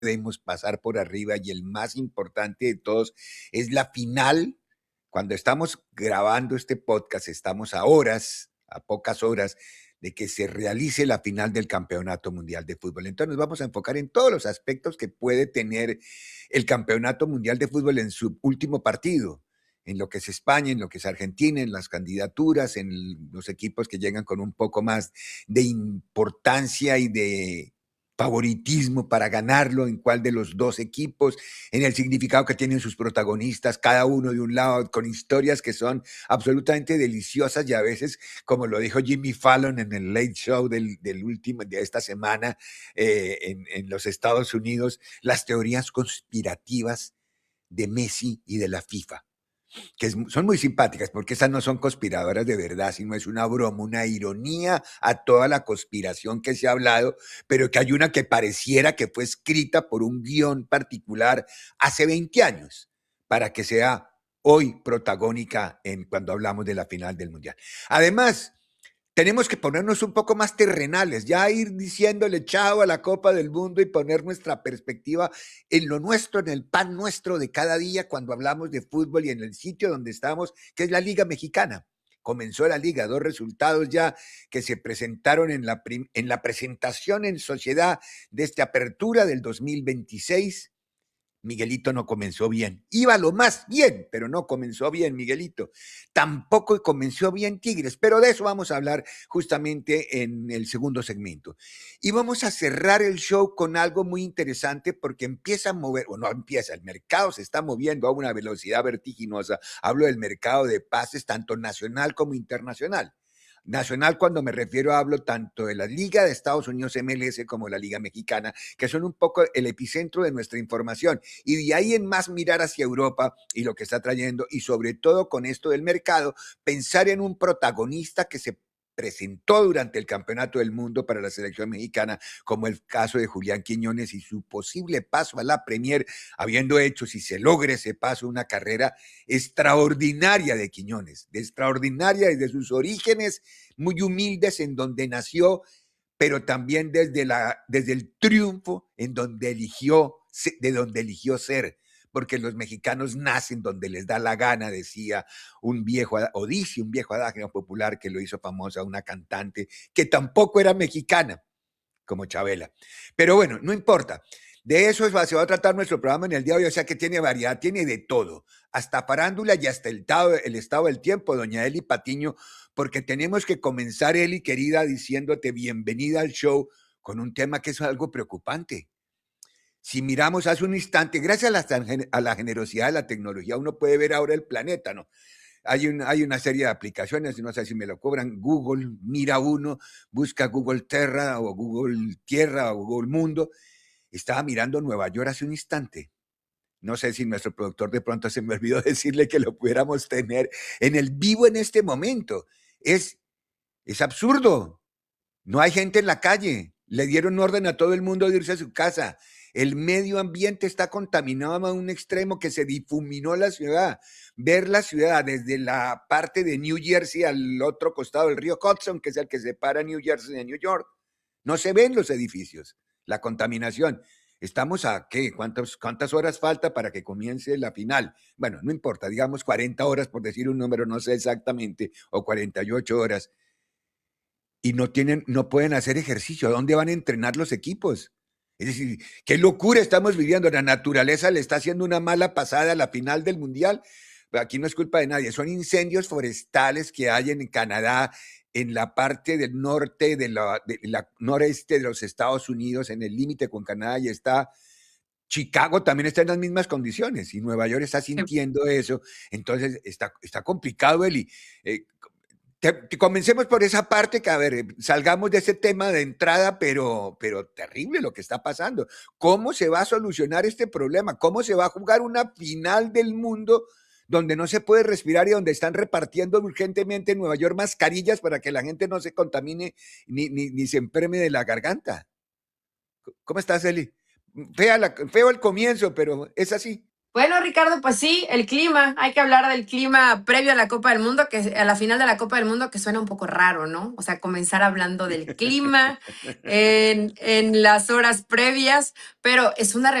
podemos pasar por arriba y el más importante de todos es la final. Cuando estamos grabando este podcast, estamos a horas, a pocas horas de que se realice la final del Campeonato Mundial de Fútbol. Entonces nos vamos a enfocar en todos los aspectos que puede tener el Campeonato Mundial de Fútbol en su último partido, en lo que es España, en lo que es Argentina, en las candidaturas, en los equipos que llegan con un poco más de importancia y de favoritismo para ganarlo, en cuál de los dos equipos, en el significado que tienen sus protagonistas, cada uno de un lado, con historias que son absolutamente deliciosas y a veces, como lo dijo Jimmy Fallon en el Late Show del último, de esta semana en los Estados Unidos, las teorías conspirativas de Messi y de la FIFA son muy simpáticas, porque esas no son conspiradoras de verdad, sino es una broma, una ironía a toda la conspiración que se ha hablado, pero que hay una que pareciera que fue escrita por un guión particular hace 20 años, para que sea hoy protagónica cuando hablamos de la final del Mundial. Además, tenemos que ponernos un poco más terrenales, ya ir diciéndole chao a la Copa del Mundo y poner nuestra perspectiva en lo nuestro, en el pan nuestro de cada día cuando hablamos de fútbol y en el sitio donde estamos, que es la Liga Mexicana. Comenzó la liga, 2 resultados ya que se presentaron en la presentación en sociedad de esta apertura del 2026. Miguelito no comenzó bien. Iba lo más bien, pero no comenzó bien Miguelito. Tampoco comenzó bien Tigres, pero de eso vamos a hablar justamente en el segundo segmento. Y vamos a cerrar el show con algo muy interesante porque empieza a mover, o no empieza, el mercado se está moviendo a una velocidad vertiginosa. Hablo del mercado de pases tanto nacional como internacional. Nacional, cuando me refiero, hablo tanto de la Liga de Estados Unidos MLS como la Liga Mexicana, que son un poco el epicentro de nuestra información. Y de ahí en más mirar hacia Europa y lo que está trayendo, y sobre todo con esto del mercado, pensar en un protagonista que se presentó durante el Campeonato del Mundo para la selección mexicana, como el caso de Julián Quiñones y su posible paso a la Premier, habiendo hecho, si se logra ese paso, una carrera extraordinaria de Quiñones, de extraordinaria desde sus orígenes muy humildes en donde nació, pero también desde el triunfo en donde de donde eligió ser, porque los mexicanos nacen donde les da la gana, decía un viejo, o dice un viejo adagio popular que lo hizo famosa una cantante que tampoco era mexicana, como Chabela. Pero bueno, no importa. De eso se va a tratar nuestro programa en el día de hoy, o sea que tiene variedad, tiene de todo, hasta farándula y hasta el estado del tiempo, doña Eli Patiño, porque tenemos que comenzar, Eli, querida, diciéndote bienvenida al show con un tema que es algo preocupante. Si miramos hace un instante, gracias a la generosidad de la tecnología, uno puede ver ahora el planeta, ¿no? Hay una serie de aplicaciones, no sé si me lo cobran, Google, mira uno, busca Google Terra o Google Tierra o Google Mundo. Estaba mirando Nueva York hace un instante. No sé si nuestro productor de pronto se me olvidó decirle que lo pudiéramos tener en el vivo en este momento. Es absurdo. No hay gente en la calle. Le dieron orden a todo el mundo de irse a su casa. El medio ambiente está contaminado a un extremo que se difuminó la ciudad. Ver la ciudad desde la parte de New Jersey al otro costado del río Hudson, que es el que separa New Jersey de New York. No se ven los edificios. La contaminación. Estamos a ¿qué? ¿Cuántas horas falta para que comience la final? Bueno, no importa, digamos 40 horas por decir un número, no sé exactamente, o 48 horas. Y no pueden hacer ejercicio. ¿A dónde van a entrenar los equipos? Es decir, qué locura estamos viviendo. La naturaleza le está haciendo una mala pasada a la final del Mundial. Pero aquí no es culpa de nadie. Son incendios forestales que hay en Canadá, en la parte del norte, de la noreste de los Estados Unidos, en el límite con Canadá, y está Chicago también está en las mismas condiciones, y Nueva York está sintiendo eso. Entonces está complicado, Eli. Comencemos por esa parte, que a ver, salgamos de ese tema de entrada, pero terrible lo que está pasando. ¿Cómo se va a solucionar este problema? ¿Cómo se va a jugar una final del mundo donde no se puede respirar y donde están repartiendo urgentemente en Nueva York mascarillas para que la gente no se contamine ni se enferme de la garganta? ¿Cómo estás, Eli? Feo el comienzo, pero es así. Bueno, Ricardo, pues sí, el clima, hay que hablar del clima previo a la Copa del Mundo, que a la final de la Copa del Mundo, que suena un poco raro, ¿no? O sea, comenzar hablando del clima en las horas previas, pero es una